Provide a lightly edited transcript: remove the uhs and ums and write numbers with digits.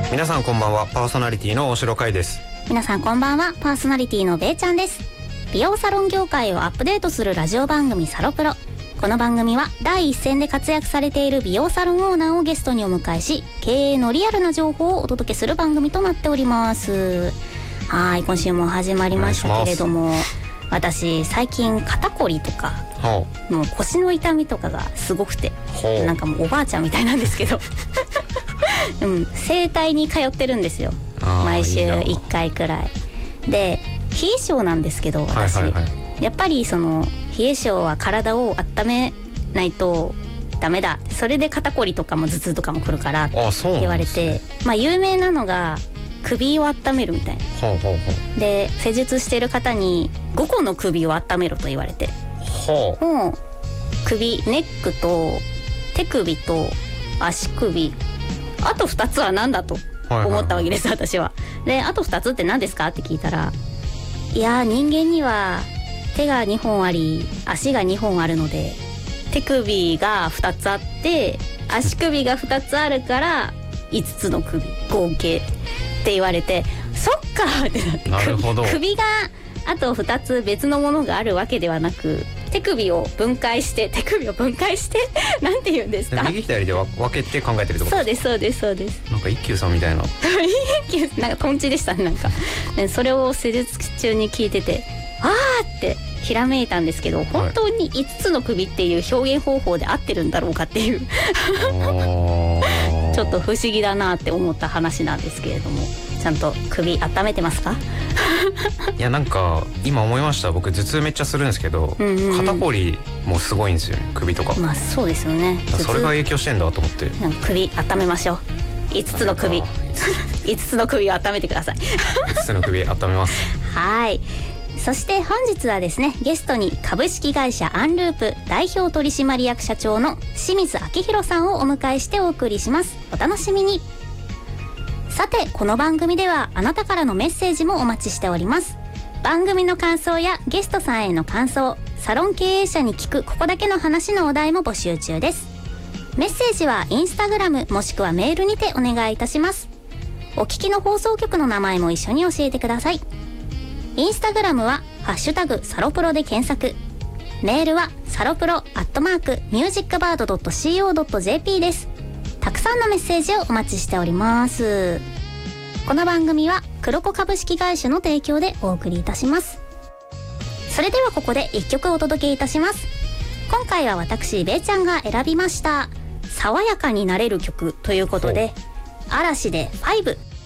皆さんこんばんは、パーソナリティの大城海です。 皆さんこんばんは、パーソナリティのべーちゃんです。美容サロン業界をアップデートするラジオ番組サロプロ。この番組は第一線で活躍されている美容サロンオーナーをゲストにお迎えし、経営のリアルな情報をお届けする番組となっております。はい、今週も始まりましたけれども、私最近肩こりとかもう腰の痛みとかがすごくて、なんかもうおばあちゃんみたいなんですけど整体に通ってるんですよ。毎週1回くらいで、冷え性なんですけど私、やっぱりその冷え性は体を温めないとダメだ、それで肩こりとかも頭痛とかも来るからって言われて、有名なのが首を温めるみたいな。で施術してる方に5個の首を温めろと言われて、もう首、ネックと手首と足首、あと2つは何だと思ったわけです、私は。であと2つって何ですかって聞いたら、いや人間には手が2本あり足が2本あるので、手首が2つあって足首が2つあるから5つの首合計って言われて、そっかってなって、なるほど、首があと2つ別のものがあるわけではなく、手首を分解してなんて言うんですか、 右左で分けて考えてるってことですか？ そうですなんか一休さんみたいななんかトンチでしたね。なんかそれを施術中に聞いてて、あーってひらめいたんですけど、本当に5つの首っていう表現方法で合ってるんだろうかっていうちょっと不思議だなって思った話なんですけれども、ちゃんと首温めてますか？ いやなんか今思いました。僕頭痛めっちゃするんですけど、肩こりもすごいんですよね、首とか。 そうですよね。 それが影響してんだと思って、 首温めましょう。5つの首5つの首を温めてください 5つの首温めますはい。そして本日はですね、ゲストに株式会社アンループ代表取締役社長の清水明弘さんをお迎えしてお送りします。お楽しみに。さてこの番組ではあなたからのメッセージもお待ちしております。番組の感想やゲストさんへの感想、サロン経営者に聞くここだけの話のお題も募集中です。メッセージはインスタグラムもしくはメールにてお願いいたします。お聞きの放送局の名前も一緒に教えてください。インスタグラムはハッシュタグサロプロで検索、メールはサロプロ@musicbird.co.jp です。たくさんのメッセージをお待ちしております。この番組は黒子株式会社の提供でお送りいたします。それではここで1曲お届けいたします。今回は私べーちゃんが選びました爽やかになれる曲ということで、嵐で5。